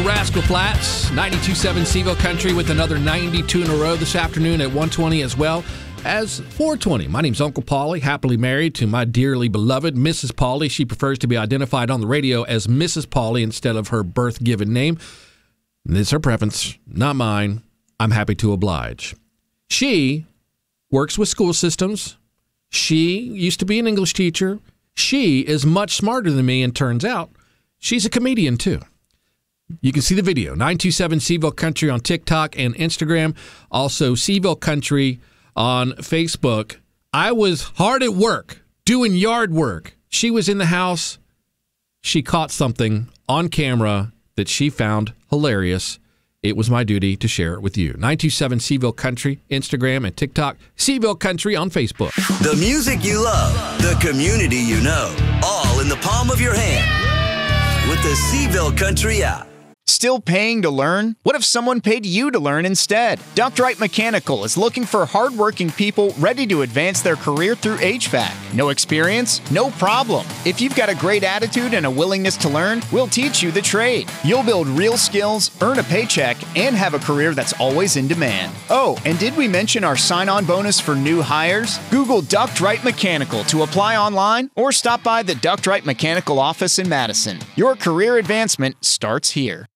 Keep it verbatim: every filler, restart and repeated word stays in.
Rascal Flats, ninety-two point seven Seville Country with another ninety-two in a row this afternoon at one twenty as well as four twenty. My name's Uncle Paulie, happily married to my dearly beloved Missus Paulie. She prefers to be identified on the radio as Missus Paulie instead of her birth-given name. It's her preference, not mine. I'm happy to oblige. She works with school systems. She used to be an English teacher. She is much smarter than me, and turns out she's a comedian too. You can see the video, nine two seven Seville Country on TikTok and Instagram. Also, Seville Country on Facebook. I was hard at work, doing yard work. She was in the house. She caught something on camera that she found hilarious. It was my duty to share it with you. nine two seven Seville Country, Instagram and TikTok. Seville Country on Facebook. The music you love, the community you know, all in the palm of your hand with the Seville Country app. Still paying to learn? What if someone paid you to learn instead? Doctorite Mechanical is looking for hardworking people ready to advance their career through H V A C. No experience? No problem. If you've got a great attitude and a willingness to learn, we'll teach you the trade. You'll build real skills, earn a paycheck, and have a career that's always in demand. Oh, and did we mention our sign-on bonus for new hires? Google Doctorite Mechanical to apply online or stop by the Doctorite Mechanical office in Madison. Your career advancement starts here.